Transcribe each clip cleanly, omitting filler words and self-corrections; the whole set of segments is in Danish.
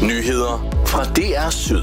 Nyheder fra DR Syd.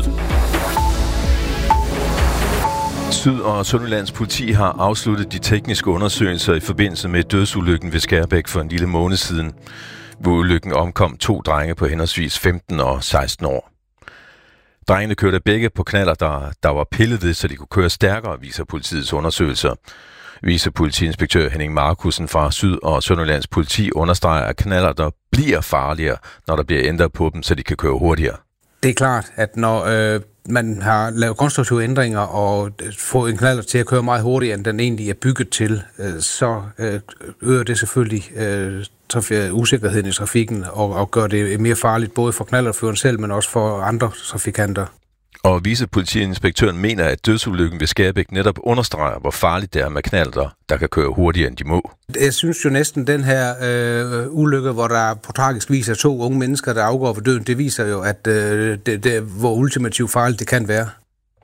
Syd- og Sønderjyllands politi har afsluttet de tekniske undersøgelser i forbindelse med dødsulykken ved Skærbæk for en lille måned siden, hvor ulykken omkom 2 drenge på henholdsvis 15 og 16 år. Drengene kørte begge på knaller, der var pillet ved, så de kunne køre stærkere, viser politiets undersøgelser. Vicepolitiinspektør Henning Markusen fra Syd- og Sønderjyllands politi understreger, at knaller der bliver farligere, når der bliver ændret på dem, så de kan køre hurtigere. Det er klart, at når man har lavet konstruktive ændringer og får en knallert til at køre meget hurtigere, end den egentlig er bygget til, så øger det selvfølgelig usikkerheden i trafikken og gør det mere farligt, både for knallertføreren selv, men også for andre trafikanter. Og vicepolitiinspektøren mener, at dødsulykken ved Skærbæk netop understreger, hvor farligt det er med knallerter, der kan køre hurtigere, end de må. Jeg synes jo næsten, den her ulykke, hvor der på tragisk vis er 2 unge mennesker, der afgår ved døden, det viser jo, at hvor ultimativt farligt det kan være.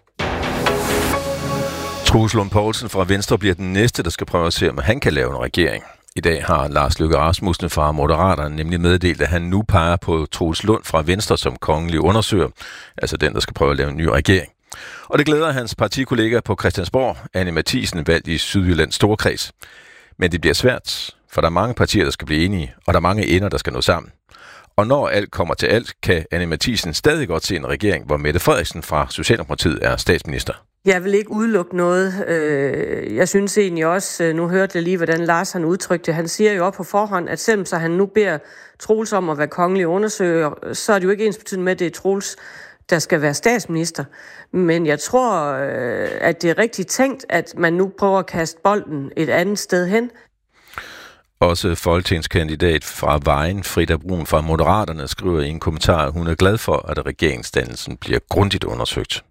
Troels Lund Poulsen fra Venstre bliver den næste, der skal prøve at se, om han kan lave en regering. I dag har Lars Løkke Rasmussen fra Moderaterne nemlig meddelt, at han nu peger på Troels Lund fra Venstre som kongelig undersøger, altså den, der skal prøve at lave en ny regering. Og det glæder hans partikollega på Christiansborg, Anne Matthiesen, valgt i Sydjyllands Storkreds. Men det bliver svært, for der er mange partier, der skal blive enige, og der er mange ender, der skal nå sammen. Og når alt kommer til alt, kan Anne Matthiesen stadig godt se en regering, hvor Mette Frederiksen fra Socialdemokratiet er statsminister. Jeg vil ikke udelukke noget. Jeg synes egentlig også, nu hørte jeg lige, hvordan Lars han udtrykte. Han siger jo op på forhånd, at selvom så han nu beder Troels om at være kongelig undersøger, så er det jo ikke ensbetydende med, at det er Troels, der skal være statsminister. Men jeg tror, at det er rigtig tænkt, at man nu prøver at kaste bolden et andet sted hen. Også folketingskandidat fra Vejen, Frida Brun fra Moderaterne, skriver i en kommentar, at hun er glad for, at regeringsdannelsen bliver grundigt undersøgt.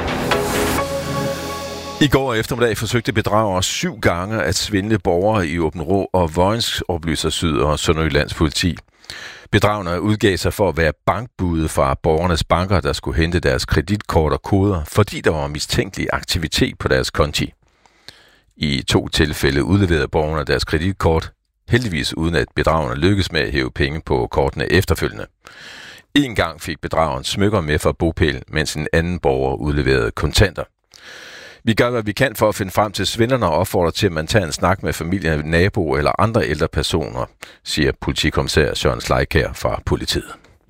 I går eftermiddag forsøgte bedragere 7 gange at svindle borgere i Aabenraa og Vojens, oplyser Syd- og Sønderjyllands politi. Bedragerne udgav sig for at være bankbude fra borgernes banker, der skulle hente deres kreditkort og koder, fordi der var mistænkelig aktivitet på deres konti. I 2 tilfælde udleverede borgerne deres kreditkort, heldigvis uden at bedragerne lykkedes med at hæve penge på kortene efterfølgende. En gang fik bedrageren smykker med fra bopæl, mens en anden borger udleverede kontanter. Vi gør, hvad vi kan for at finde frem til svindlerne og opfordrer til, at man tager en snak med familien, naboer eller andre ældre personer, siger politikommissær Søren Slejkjær fra politiet.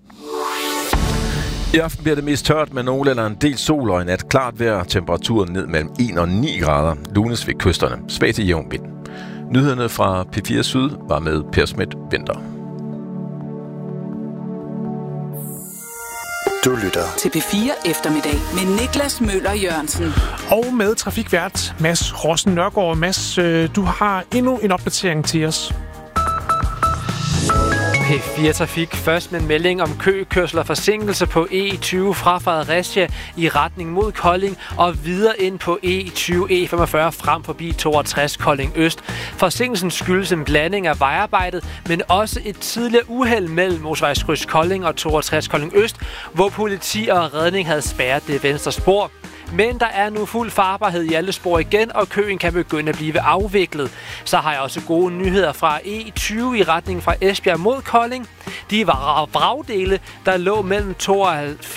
I aften bliver det mest tørt med nogle eller en del sol og en nat klart vejr. Temperaturen ned mellem 1 og 9 grader. Lunes ved kysterne. Svag til jævn vind. Nyhederne fra P4 Syd var med Per Schmidt Vinter. Du lytter til P4 Eftermiddag med Niklas Møller Jørgensen. Og med trafikvært Mads Rossen Nørgaard. Mads, du har endnu en opdatering til os. P4 Trafik først med en melding om køkørsel og forsinkelse på E20 fra Fredericia i retning mod Kolding og videre ind på E20 E45 frem forbi 62 Kolding Øst. Forsinkelsen skyldes en blanding af vejarbejdet, men også et tidligere uheld mellem motorvejskryds Kolding og 62 Kolding Øst, hvor politi og redning havde spærret det venstre spor. Men der er nu fuld farbarhed i alle spor igen, og køen kan begynde at blive afviklet. Så har jeg også gode nyheder fra E20 i retning fra Esbjerg mod Kolding. De var vragdele, der lå mellem